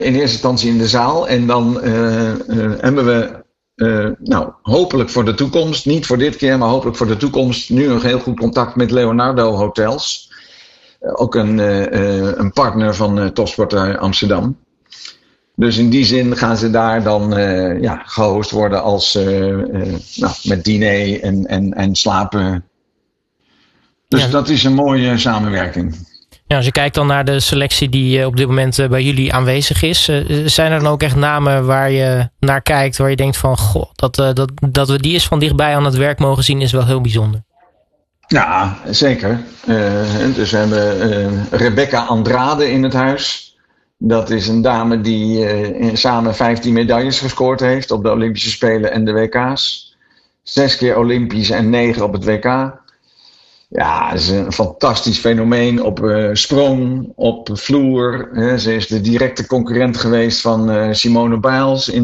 in eerste instantie in de zaal. En dan hebben we hopelijk voor de toekomst, niet voor dit keer, maar hopelijk voor de toekomst, nu nog heel goed contact met Leonardo Hotels. Ook een partner van Topsport Amsterdam. Dus in die zin gaan ze daar dan gehost worden als met diner en slapen. Dus dat is een mooie samenwerking. Ja, als je kijkt dan naar de selectie die op dit moment bij jullie aanwezig is. Zijn er dan ook echt namen waar je naar kijkt, waar je denkt van, goh, dat we die eens van dichtbij aan het werk mogen zien is wel heel bijzonder. Ja, zeker. Dus we hebben Rebecca Andrade in het huis. Dat is een dame die samen 15 medailles gescoord heeft op de Olympische Spelen en de WK's. 6 keer Olympisch en 9 op het WK. Ja, dat is een fantastisch fenomeen op sprong, op vloer. Ze is de directe concurrent geweest van Simone Biles in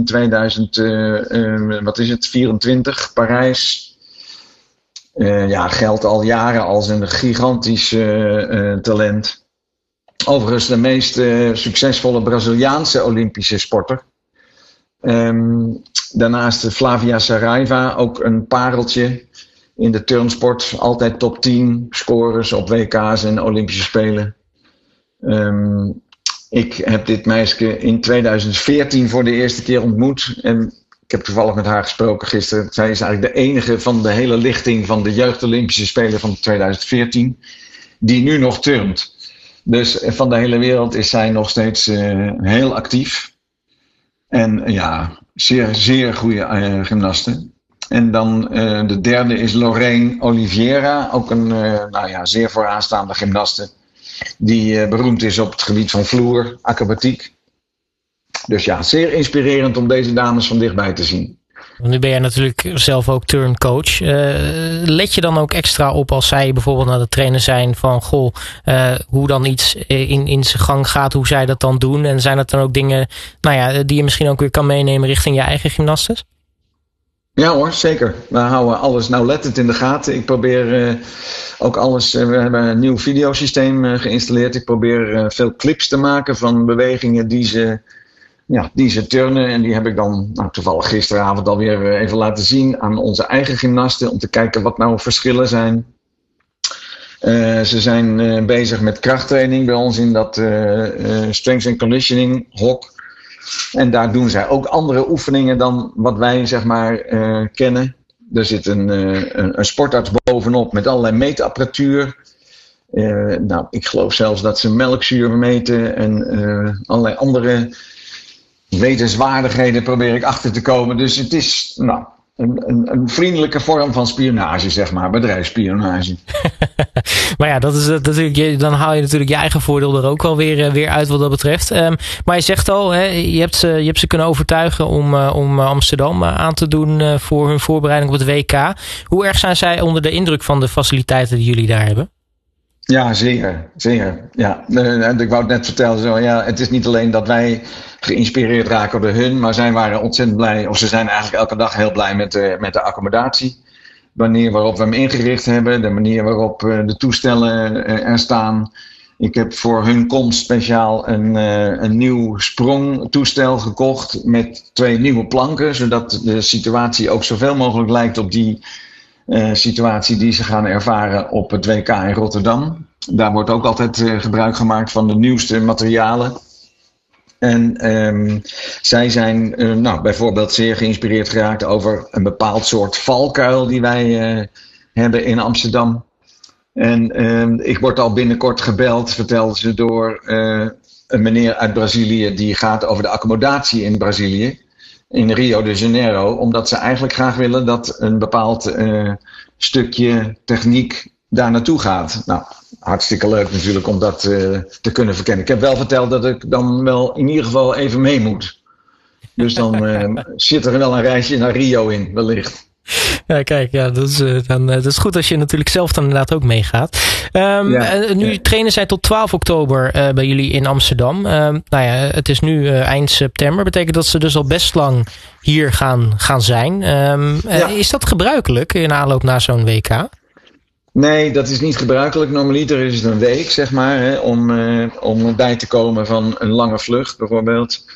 2024, Parijs. Geldt al jaren als een gigantisch talent. Overigens de meest succesvolle Braziliaanse Olympische sporter. Daarnaast Flavia Saraiva, ook een pareltje in de turnsport. Altijd top 10 scorers op WK's en Olympische Spelen. Ik heb dit meisje in 2014 voor de eerste keer ontmoet. En ik heb toevallig met haar gesproken gisteren. Zij is eigenlijk de enige van de hele lichting van de Jeugd Olympische Spelen van 2014 die nu nog turnt. Dus van de hele wereld is zij nog steeds heel actief. En zeer, zeer goede gymnaste. En dan de derde is Lorraine Oliveira. Ook een zeer vooraanstaande gymnaste. Die beroemd is op het gebied van vloer, acrobatiek. Dus ja, zeer inspirerend om deze dames van dichtbij te zien. Nu ben jij natuurlijk zelf ook turncoach. Let je dan ook extra op als zij bijvoorbeeld naar de trainer zijn van hoe dan iets in zijn gang gaat, hoe zij dat dan doen? En zijn dat dan ook dingen die je misschien ook weer kan meenemen richting je eigen gymnastes? Ja hoor, zeker. We houden alles nauwlettend in de gaten. Ik probeer ook alles. We hebben een nieuw videosysteem geïnstalleerd. Ik probeer veel clips te maken van bewegingen die ze turnen. En die heb ik dan toevallig gisteravond alweer even laten zien aan onze eigen gymnasten. Om te kijken wat nou verschillen zijn. Ze zijn bezig met krachttraining bij ons in dat strength and conditioning hok. En daar doen zij ook andere oefeningen dan wat wij kennen. Er zit een sportarts bovenop met allerlei meetapparatuur. Ik geloof zelfs dat ze melkzuur meten en allerlei andere wetenswaardigheden probeer ik achter te komen. Dus het is een vriendelijke vorm van spionage, bedrijfsspionage. Maar ja, dat is natuurlijk, dan haal je natuurlijk je eigen voordeel er ook wel weer uit wat dat betreft. Maar je zegt al, je hebt ze kunnen overtuigen om Amsterdam aan te doen voor hun voorbereiding op het WK. Hoe erg zijn zij onder de indruk van de faciliteiten die jullie daar hebben? Ja, zeker. Ja. Ik wou het net vertellen, het is niet alleen dat wij geïnspireerd raken door hun, maar zij waren ontzettend blij, of ze zijn eigenlijk elke dag heel blij met de accommodatie. De manier waarop we hem ingericht hebben, de manier waarop de toestellen er staan. Ik heb voor hun komst speciaal een nieuw sprongtoestel gekocht met 2 nieuwe planken, zodat de situatie ook zoveel mogelijk lijkt op die situatie die ze gaan ervaren op het WK in Rotterdam. Daar wordt ook altijd gebruik gemaakt van de nieuwste materialen. En zij zijn bijvoorbeeld zeer geïnspireerd geraakt over een bepaald soort valkuil die wij hebben in Amsterdam. En ik word al binnenkort gebeld, vertelde ze, door een meneer uit Brazilië die gaat over de accommodatie in Brazilië. In Rio de Janeiro, omdat ze eigenlijk graag willen dat een bepaald stukje techniek daar naartoe gaat. Nou, hartstikke leuk natuurlijk om dat te kunnen verkennen. Ik heb wel verteld dat ik dan wel in ieder geval even mee moet. Dus dan zit er wel een reisje naar Rio in, wellicht. Ja, kijk, dat is goed als je natuurlijk zelf dan inderdaad ook meegaat. Nu trainen zij tot 12 oktober bij jullie in Amsterdam. Het is nu eind september. Betekent dat ze dus al best lang hier gaan zijn. Is dat gebruikelijk in aanloop naar zo'n WK? Nee, dat is niet gebruikelijk. Normaliter is het een week, zeg maar, om bij te komen van een lange vlucht bijvoorbeeld.